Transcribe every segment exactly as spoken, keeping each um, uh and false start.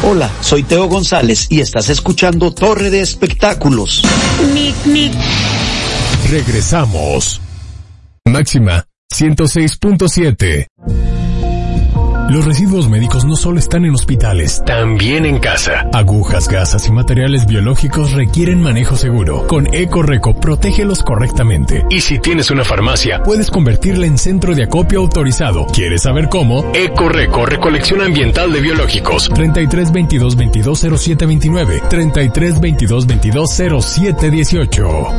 Hola, soy Teo González y estás escuchando Torre de Espectáculos. Nic, nic. Regresamos. Máxima ciento seis punto siete. Los residuos médicos no solo están en hospitales, también en casa. Agujas, gasas y materiales biológicos requieren manejo seguro. Con Ecoreco, protégelos correctamente. Y si tienes una farmacia, puedes convertirla en centro de acopio autorizado. ¿Quieres saber cómo? Ecoreco, recolección ambiental de biológicos. treinta y tres veintidós veintidós cero siete veintinueve, treinta y tres veintidós veintidós cero siete dieciocho.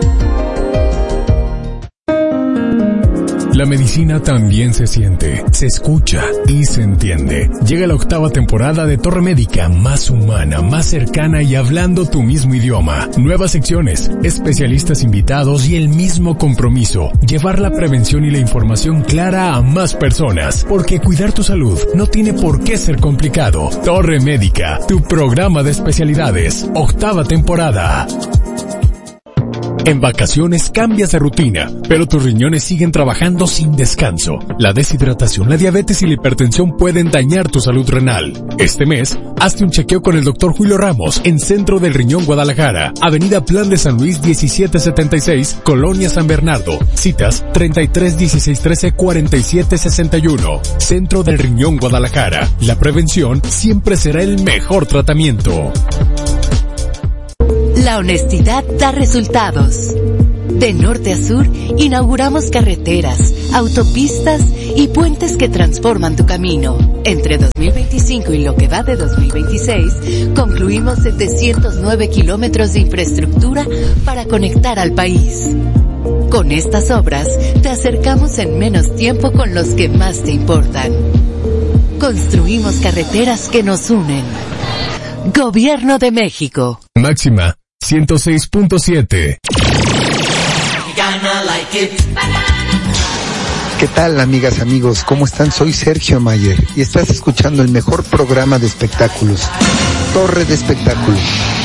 La medicina también se siente, se escucha y se entiende. Llega la octava temporada de Torre Médica, más humana, más cercana y hablando tu mismo idioma. Nuevas secciones, especialistas invitados y el mismo compromiso. Llevar la prevención y la información clara a más personas. Porque cuidar tu salud no tiene por qué ser complicado. Torre Médica, tu programa de especialidades. Octava temporada. En vacaciones cambias de rutina, pero tus riñones siguen trabajando sin descanso. La deshidratación, la diabetes y la hipertensión pueden dañar tu salud renal. Este mes, hazte un chequeo con el doctor Julio Ramos en Centro del Riñón Guadalajara, Avenida Plan de San Luis diecisiete setenta y seis, Colonia San Bernardo. Citas treinta y tres dieciséis trece cuarenta y siete sesenta y uno. Centro del Riñón Guadalajara. La prevención siempre será el mejor tratamiento. La honestidad da resultados. De norte a sur, inauguramos carreteras, autopistas y puentes que transforman tu camino. Entre dos mil veinticinco y lo que va de dos mil veintiséis, concluimos setecientos nueve kilómetros de infraestructura para conectar al país. Con estas obras, te acercamos en menos tiempo con los que más te importan. Construimos carreteras que nos unen. Gobierno de México. Máxima ciento seis punto siete. ¿Qué tal, amigas, amigos? ¿Cómo están? Soy Sergio Mayer y estás escuchando el mejor programa de espectáculos, Torre de Espectáculos.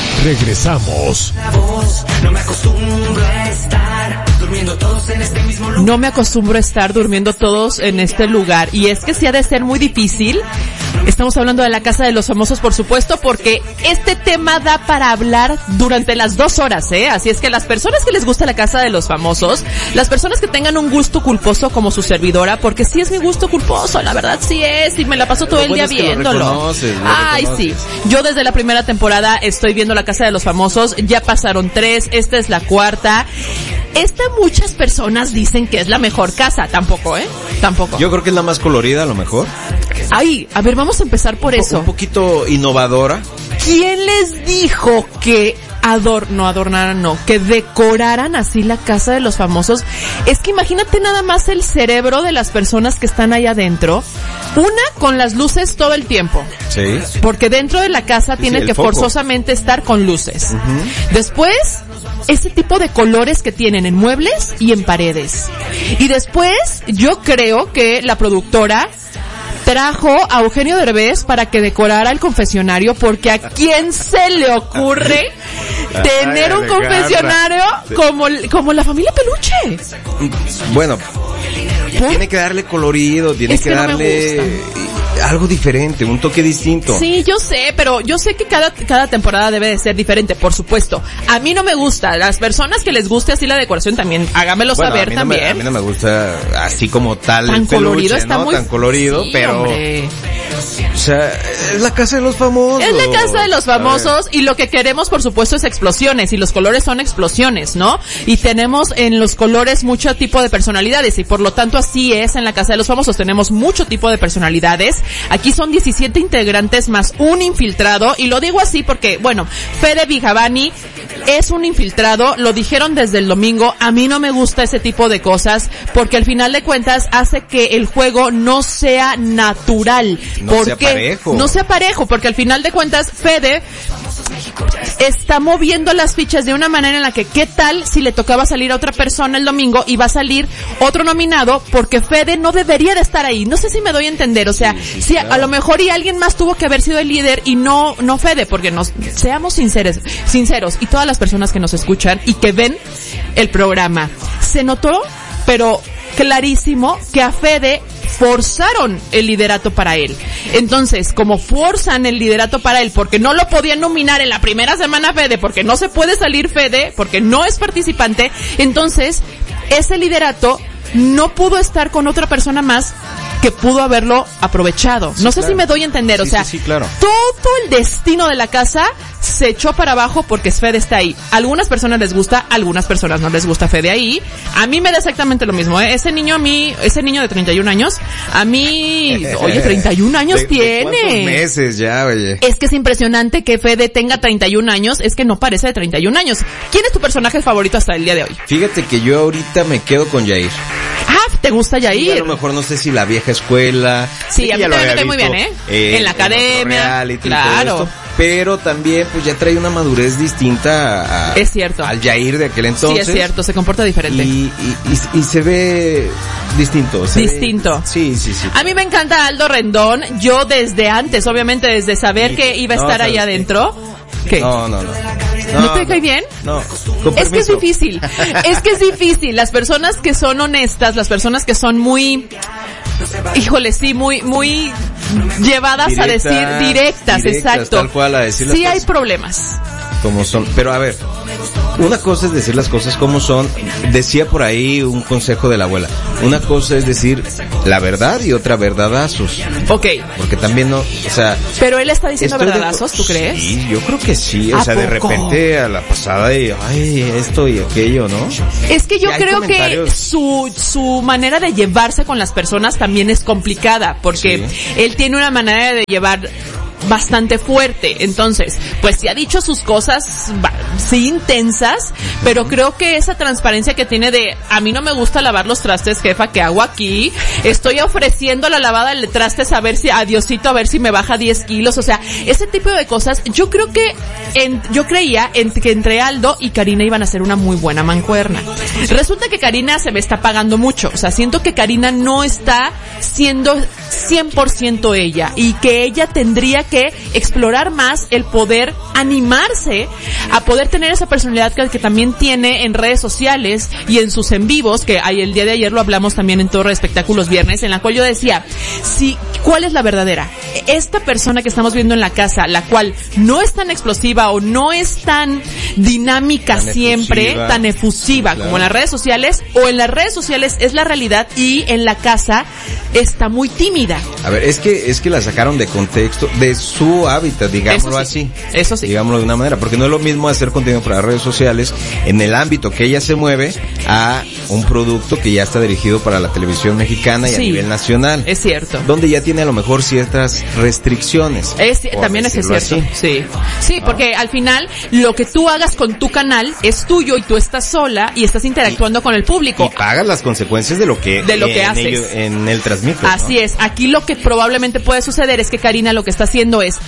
Regresamos. No me acostumbro a estar durmiendo todos en este mismo lugar. No me acostumbro a estar durmiendo todos en este lugar. Y es que sí ha de ser muy difícil. Estamos hablando de la Casa de los Famosos, por supuesto, porque este tema da para hablar durante las dos horas, ¿eh? Así es que las personas que les gusta la Casa de los Famosos, las personas que tengan un gusto culposo como su servidora, porque sí es mi gusto culposo, la verdad sí es, y me la paso todo el día viéndolo. Ay, sí. Yo desde la primera temporada estoy viendo la Casa de los Famosos, ya pasaron tres, esta es la cuarta. Esta muchas personas dicen que es la mejor casa, tampoco, ¿eh? Tampoco. Yo creo que es la más colorida, a lo mejor. Ay, a ver, vamos a empezar por eso. Un poquito innovadora. ¿Quién les dijo que ador, no adornaran, no, que decoraran así la Casa de los Famosos? Es que imagínate nada más el cerebro de las personas que están ahí adentro. Una, con las luces todo el tiempo. Sí. Porque dentro de la casa sí, tiene sí, que foco. forzosamente estar con luces. Uh-huh. Después, ese tipo de colores que tienen en muebles y en paredes. Y después, yo creo que la productora trajo a Eugenio Derbez para que decorara el confesionario, porque a quién se le ocurre tener un confesionario como, como la familia Peluche. Bueno, ¿por? Tiene que darle colorido, tiene es que, que no darle algo diferente, un toque distinto. Sí, yo sé, pero yo sé que cada cada temporada debe de ser diferente, por supuesto. A mí no me gusta. Las personas que les guste así la decoración también, hágamelo bueno, saber a mí no también. Me, a mí no me gusta así como tal tan el peluche, colorido, está ¿no? muy Tan colorido, sí, pero hombre. O sea, es la Casa de los Famosos. Es la Casa de los Famosos y lo que queremos, por supuesto, es explosiones, y los colores son explosiones, ¿no? Y tenemos en los colores mucho tipo de personalidades, y por lo tanto así es en la Casa de los Famosos. Tenemos mucho tipo de personalidades. Aquí son diecisiete integrantes más un infiltrado, y lo digo así porque, bueno, Fede Vigavani es un infiltrado, lo dijeron desde el domingo. A mí no me gusta ese tipo de cosas, porque al final de cuentas hace que el juego no sea natural. No ¿Por sea qué? parejo. No sea parejo, porque al final de cuentas Fede está moviendo las fichas de una manera en la que, ¿qué tal si le tocaba salir a otra persona el domingo y va a salir otro nominado? Porque Fede no debería de estar ahí. No sé si me doy a entender, o sea, sí, sí, si claro. a lo mejor y alguien más tuvo que haber sido el líder y no no Fede, porque nos seamos sinceros, sinceros y todas las personas que nos escuchan y que ven el programa, se notó, pero clarísimo, que a Fede forzaron el liderato para él. Entonces, como forzan el liderato para él porque no lo podían nominar en la primera semana Fede, porque no se puede salir Fede, porque no es participante, entonces ese liderato no pudo estar con otra persona más que pudo haberlo aprovechado. Sí, no sé claro. si me doy a entender, sí, o sea, sí, sí, claro. todo el destino de la casa se echó para abajo porque Fede está ahí. A algunas personas les gusta, a algunas personas no les gusta Fede ahí. A mí me da exactamente lo mismo, ¿eh? Ese niño a mí, ese niño de treinta y un años, a mí, oye, treinta y un años ¿De, tiene. ¿De cuántos meses ya, oye? Es que es impresionante que Fede tenga treinta y un años, es que no parece de treinta y un años. ¿Quién es tu personaje favorito hasta el día de hoy? Fíjate que yo ahorita me quedo con Yair. Ah, ¿te gusta Sí, Yair? a lo mejor no sé si la vieja escuela. Sí, a mí ya lo también me había cae muy visto, bien, ¿eh? eh, En la academia, reality y todo claro. esto, pero también pues ya trae una madurez distinta a, Es cierto. al Yair de aquel entonces. Sí, es cierto, se comporta diferente. Y, y, y, y se ve distinto. Se Distinto. Ve, sí, sí, sí. A mí me encanta Aldo Rendón. Yo desde antes, obviamente desde saber Sí. que iba a No, estar ¿sabes ahí qué? adentro. ¿Qué? No, no, no. ¿No te cae bien? No. Con Es que es permiso. difícil. Es que es difícil. Las personas que son honestas, las personas que son muy, híjole, sí, muy, muy llevadas Directas, a decir directas, directas, exacto. tal cual, a decir las sí hay cosas. problemas. Como son. Pero a ver, una cosa es decir las cosas como son. Decía por ahí un consejo de la abuela. Una cosa es decir la verdad y otra verdadazos. Ok. Porque también no, o sea... Pero él está diciendo estoy de- verdadazos, ¿tú crees? Sí, yo creo que sí. O ¿A sea, de poco? repente a la pasada y, ay, esto y aquello, ¿no? Es que yo Y hay creo que comentarios. su su manera de llevarse con las personas también es complicada, porque Sí. él tiene una manera de llevar bastante fuerte. Entonces, pues sí ha dicho sus cosas, va, sí intensas, pero creo que esa transparencia que tiene de, a mí no me gusta lavar los trastes, jefa, ¿qué hago aquí? Estoy ofreciendo la lavada de trastes a ver si, a Diosito, a ver si me baja diez kilos. O sea, ese tipo de cosas, yo creo que, en, yo creía en, que entre Aldo y Karina iban a ser una muy buena mancuerna. Resulta que Karina se me está pagando mucho. O sea, siento que Karina no está siendo cien por ciento ella, y que ella tendría que explorar más el poder animarse a poder tener esa personalidad que, que también tiene en redes sociales y en sus en vivos, que hay, el día de ayer lo hablamos también en Torre de Espectáculos Viernes, en la cual yo decía, sí, ¿cuál es la verdadera? Esta persona que estamos viendo en la casa, la cual no es tan explosiva o no es tan dinámica Tan siempre, efusiva. tan efusiva Claro. como en las redes sociales, o en las redes sociales es la realidad y en la casa está muy tímida. A ver, es que es que la sacaron de contexto, de su hábitat, digámoslo Eso sí, así. eso sí. Digámoslo de una manera, porque no es lo mismo hacer contenido para las redes sociales en el ámbito que ella se mueve a un producto que ya está dirigido para la televisión mexicana y a Sí. nivel nacional. Es cierto. Donde ya tiene a lo mejor ciertas restricciones. Es, por también es decirlo cierto, así. sí. Sí, porque al final lo que tú hagas con tu canal es tuyo y tú estás sola y estás interactuando con el público. Y pagas las consecuencias de lo que, De lo que en haces. ello- en el transmite. Así es. Aquí lo que probablemente puede suceder es que Karina lo que está haciendo es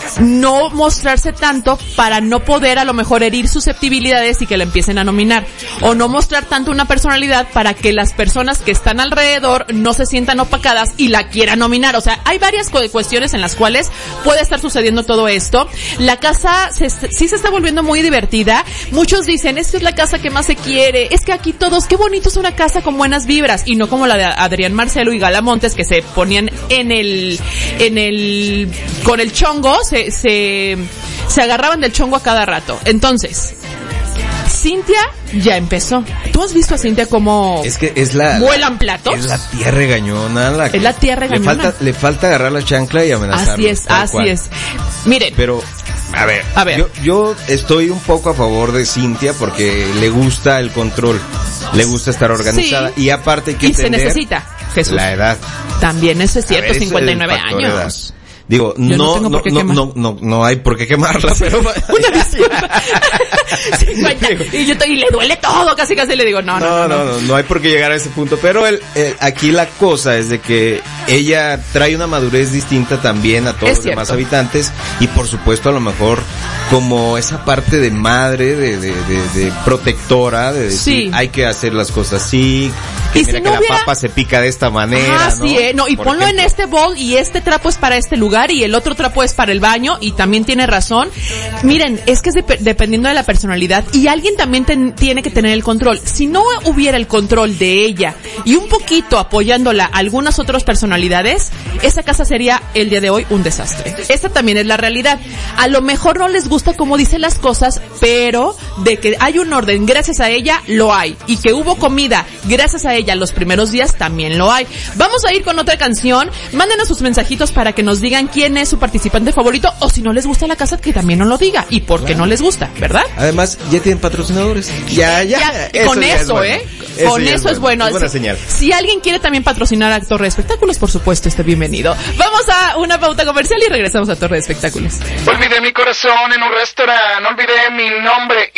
no mostrarse tanto para no poder a lo mejor herir susceptibilidades y que la empiecen a nominar. O no mostrar tanto una personalidad para que las personas que están alrededor no se sientan opacadas y la quieran nominar. O sea, hay varias cu- cuestiones en las cuales puede estar sucediendo todo esto. La casa se, sí se está volviendo muy divertida. Muchos dicen, esta es la casa que más se quiere. Es que aquí todos, qué bonito es una casa con buenas vibras. Y no como la de Adrián Marcelo y Gala Montes, que se ponían en el, en el, con el chongo, se, se, se agarraban del chongo a cada rato. Entonces, Cintia ya empezó. ¿Tú has visto a Cintia como Es que es la... vuelan platos? Es la tía regañona. La que Es la tía regañona. Le falta, le falta agarrar la chancla y amenazarlo. Así es, tal así cual. es. Miren, Pero, a ver, A ver. Yo, yo estoy un poco a favor de Cintia porque le gusta el control, le gusta estar organizada Sí. y aparte hay que y se entender necesita, Jesús. la edad. También eso es A cierto, ver, ese es el cincuenta y nueve factor edad. años. Digo, Yo no no, tengo no, por qué no, quemar. no, no, no hay por qué quemarla, pero... Una disculpa. cincuenta. Y yo estoy, y le duele todo, casi casi le digo, no, no, No, no, no, no hay por qué llegar a ese punto, pero el, el- aquí la cosa es de que ella trae una madurez distinta también a todos Es los demás cierto. habitantes y por supuesto a lo mejor como esa parte de madre, de, de, de, de protectora, de decir Sí. hay que hacer las cosas así, Que y mira si que no la hubiera... papa se pica de esta manera, Ah, ¿no? sí, eh. No, y Por ponlo ejemplo. en este bowl y este trapo es para este lugar y el otro trapo es para el baño y también tiene razón. Miren, es que es dep- dependiendo de la personalidad y alguien también ten- tiene que tener el control. Si no hubiera el control de ella y un poquito apoyándola a algunas otras personalidades, esa casa sería el día de hoy un desastre. Esta también es la realidad. A lo mejor no les gusta cómo dice las cosas, pero de que hay un orden gracias a ella, lo hay. Y que hubo comida gracias a ella los primeros días, también lo hay. Vamos a ir con otra canción. Mándenos sus mensajitos para que nos digan quién es su participante favorito o si no les gusta la casa, que también nos lo diga. Y por qué no les gusta, ¿verdad? Además, ya tienen patrocinadores. Ya, ya. Ya, con ya eso, es bueno. ¿eh? Eso Con ya eso es bueno. Es buena si, señal. si alguien quiere también patrocinar a Torre de Espectáculos, por supuesto, esté bienvenido. Vamos a una pauta comercial y regresamos a Torre de Espectáculos. Olvidé mi corazón en un restaurante, olvidé mi nombre